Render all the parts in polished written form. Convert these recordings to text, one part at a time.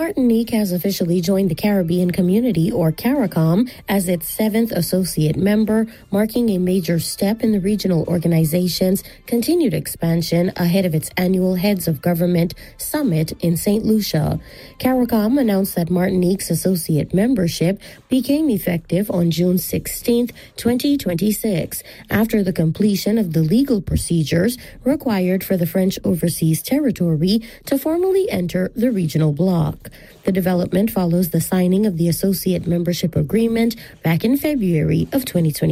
Martinique has officially joined the Caribbean Community, or CARICOM, as its 7th associate member, marking a major step in the regional organization's continued expansion ahead of its annual Heads of Government Summit in St. Lucia. CARICOM announced that Martinique's associate membership became effective on June 16, 2026, after the completion of the legal procedures required for the French Overseas Territory to formally enter the regional bloc. The development follows the signing of the Associate Membership Agreement back in February of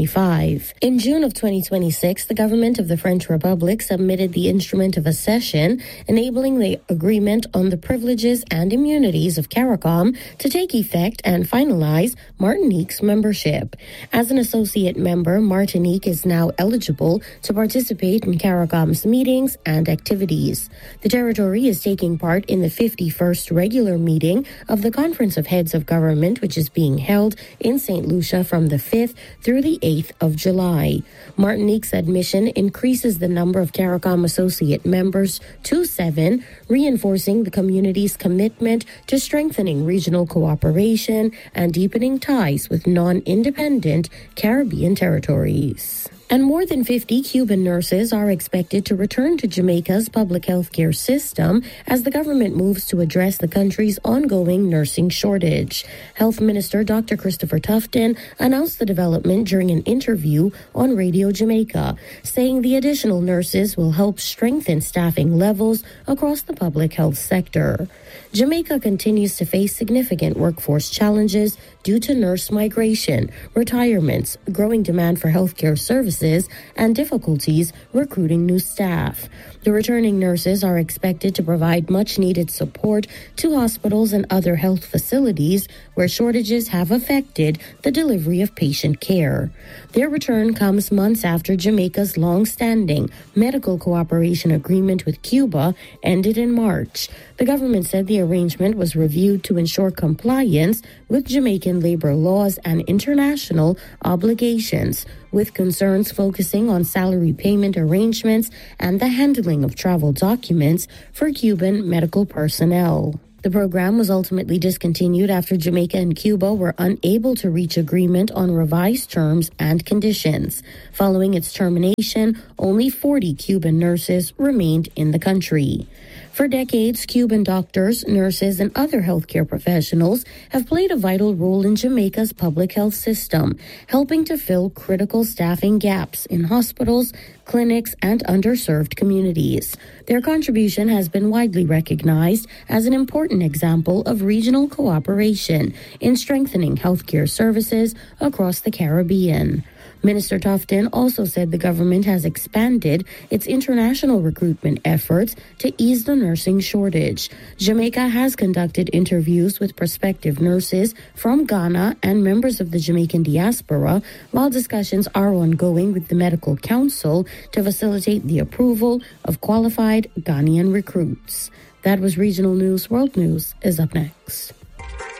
2025. In June of 2026, the government of the French Republic submitted the Instrument of Accession, enabling the agreement on the privileges and immunities of CARICOM to take effect and finalize Martinique's membership. As an associate member, Martinique is now eligible to participate in CARICOM's meetings and activities. The territory is taking part in the 51st regular meeting of the Conference of Heads of Government, which is being held in St. Lucia from the 5th through the 8th of July. Martinique's admission increases the number of CARICOM associate members to 7, reinforcing the community's commitment to strengthening regional cooperation and deepening ties with non-independent Caribbean territories. And more than 50 Cuban nurses are expected to return to Jamaica's public health care system as the government moves to address the country's ongoing nursing shortage. Health Minister Dr. Christopher Tufton announced the development during an interview on Radio Jamaica, saying the additional nurses will help strengthen staffing levels across the public health sector. Jamaica continues to face significant workforce challenges due to nurse migration, retirements, growing demand for healthcare services, and difficulties recruiting new staff. The returning nurses are expected to provide much-needed support to hospitals and other health facilities where shortages have affected the delivery of patient care. Their return comes months after Jamaica's long-standing medical cooperation agreement with Cuba ended in March. The government said the arrangement was reviewed to ensure compliance with Jamaican labor laws and international obligations, with concerns focusing on salary payment arrangements and the handling of travel documents for Cuban medical personnel. The program was ultimately discontinued after Jamaica and Cuba were unable to reach agreement on revised terms and conditions. Following its termination, only 40 Cuban nurses remained in the country. For decades, Cuban doctors, nurses, and other healthcare professionals have played a vital role in Jamaica's public health system, helping to fill critical staffing gaps in hospitals, clinics, and underserved communities. Their contribution has been widely recognized as an important example of regional cooperation in strengthening healthcare services across the Caribbean. Minister Tufton also said the government has expanded its international recruitment efforts to ease the nursing shortage. Jamaica has conducted interviews with prospective nurses from Ghana and members of the Jamaican diaspora, while discussions are ongoing with the Medical Council to facilitate the approval of qualified Ghanaian recruits. That was Regional News. World News is up next.